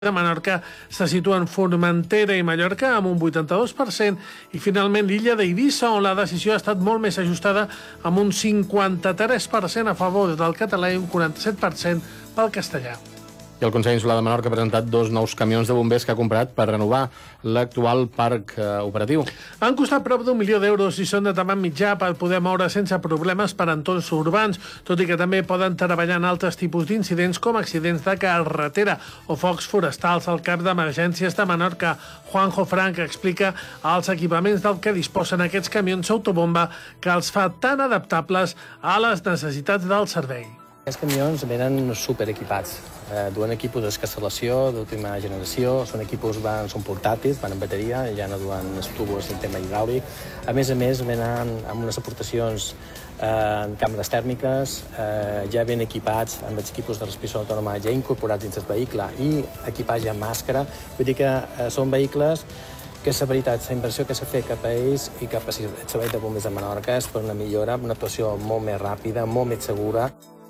de Menorca se situen Formentera i Mallorca amb un 82% i finalment l'illa d'Eivissa, on la decisió ha estat molt més ajustada amb un 53% a favor del català i un 47% pel castellà. I el Consell Insular de Menorca ha presentat 2 nous camions de bombers que ha comprat per renovar l'actual parc operatiu. Han costat prop d'1 milió d'euros i són de tamany mitjà per poder moure sense problemes per entorns urbans, tot i que també poden treballar en altres tipus d'incidents com accidents de carretera o focs forestals. El cap d'emergències de Menorca, Juanjo Frank, explica els equipaments del que disposen aquests camions autobomba que els fa tan adaptables a les necessitats del servei. Aquests camions venen superequipats. Duen equipos d'escassalació d'última generació, són portàtils, van en bateria, ja no duen tubos en tema hidràulic. A més, venen amb unes aportacions en càmeres tèrmiques, ja ben equipats amb els equipos de respiració autònoma ja incorporats dins el vehicle i equipats ja amb màscara. Vull dir que són vehicles que la veritat, la inversió que s'ha fet cap a ells i cap al servei de bombers de Menorca és per una millora, una actuació molt més ràpida, molt més segura.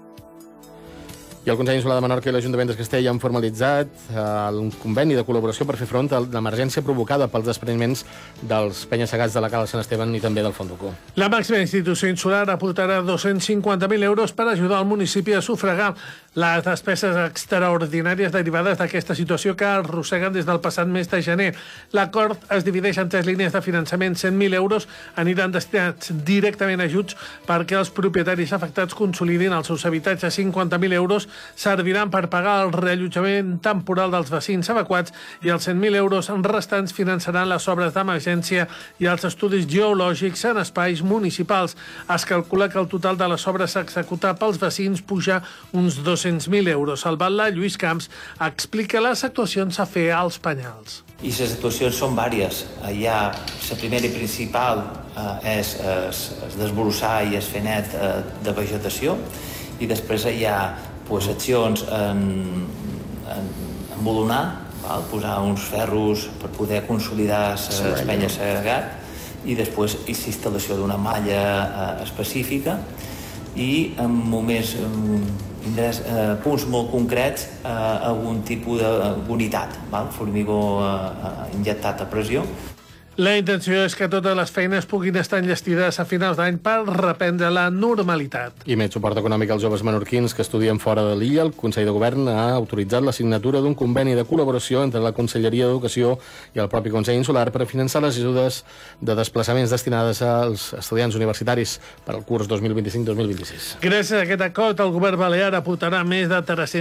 I el Consell Insular de Menorca i l'Ajuntament de Castella han formalitzat un conveni de col·laboració per fer front a l'emergència provocada pels despreniments dels penya-segats de la Cala Sant Esteban i també del Fondocó. La màxima institució insular aportarà 250.000 euros per ajudar el municipi a sufragar les despeses extraordinàries derivades d'aquesta situació que arrosseguen des del passat mes de gener. L'acord es divideix en 3 línies de finançament. 100.000 euros aniran destinats directament a ajuts perquè els propietaris afectats consolidin els seus habitatges. 50.000 euros serviran per pagar el reallotjament temporal dels vecins evacuats i els 100.000 euros restants finançaran les obres d'emergència i els estudis geològics en espais municipals. Es calcula que el total de les obres a executar pels vecins puja uns 200.000 euros. El batlle Lluís Camps explica les actuacions a fer als penyals. I les actuacions són vàries. La primera i principal és desbrossar i fer net de vegetació i després hi ha accions en embolonar, posar uns ferros per poder consolidar l'espenya-segat i després instal·lació d'una malla específica i en moments, punts molt concrets, algun tipus d'unitat, formigó injectat a pressió. La intenció és que totes les feines puguin estar enllestides a finals d'any per reprendre la normalitat. I més suport econòmic als joves menorquins que estudien fora de l'illa. El Consell de Govern ha autoritzat la signatura d'un conveni de col·laboració entre la Conselleria d'Educació i el propi Consell Insular per finançar les ajudes de desplaçaments destinades als estudiants universitaris per al curs 2025-2026. Gràcies a aquest acord, el govern balear aportarà més de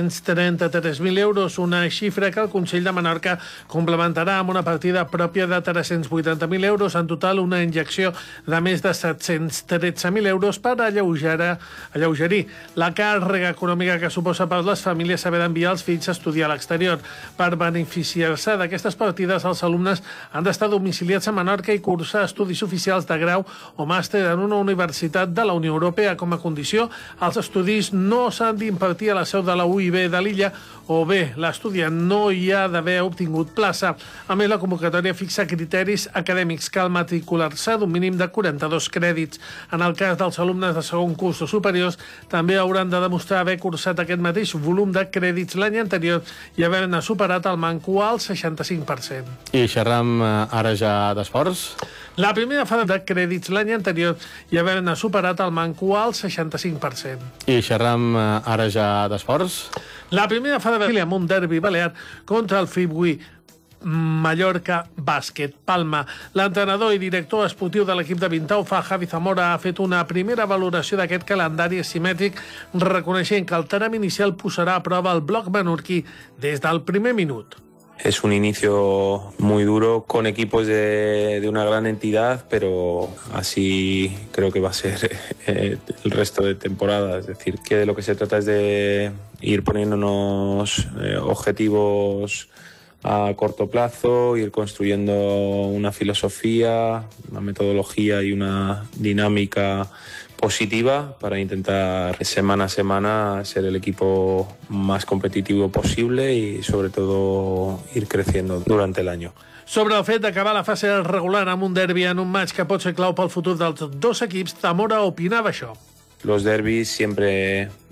333.000 euros, una xifra que el Consell de Menorca complementarà amb una partida pròpia de 380.000 euros, en total una injecció de més de 713.000 euros per alleugerir la càrrega econòmica que suposa per les famílies haver d'enviar els fills a estudiar a l'exterior. Per beneficiar-se d'aquestes partides, els alumnes han d'estar domiciliats a Menorca i cursar estudis oficials de grau o màster en una universitat de la Unió Europea. Com a condició, els estudis no s'han d'impartir a la seu de la UIB de l'illa o bé l'estudiant no hi ha d'haver obtingut plaça. A més, la convocatòria fixa criteris acadèmics. Cal matricular-se d'un mínim de 42 crèdits. En el cas dels alumnes de segon curs o superiors, també hauran de demostrar haver cursat aquest mateix volum de crèdits l'any anterior i haver-ne superat el manco al 65%. I xerram ara ja d'esports. La primera fase de crèdits l'any anterior i haver-ne superat el manco al 65%. I xerram ara ja d'esports. La primera fase de amb un derbi balear contra el Fibui Mallorca Bàsquet Palma. L'entrenador i director esportiu de l'equip de Vintaufa, Javi Zamora, ha fet una primera valoració d'aquest calendari asimètric, reconeixent que el tram inicial posarà a prova el bloc menorquí des del primer minut. Es un inicio muy duro con equipos de una gran entidad, pero así creo que va a ser el resto de temporada. Es decir, que de lo que se trata es de ir poniéndonos objetivos a corto plazo, ir construyendo una filosofía, una metodología y una dinámica positiva para intentar semana a semana ser el equipo más competitivo posible y sobre todo ir creciendo durante el año. Sobre el fet d'acabar la fase regular amb un derbi en un match que pot ser clau pel futur dels dos equips, Zamora opinava això. Los derbis siempre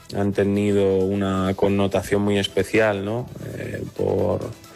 han tenido una connotación muy especial, ¿no?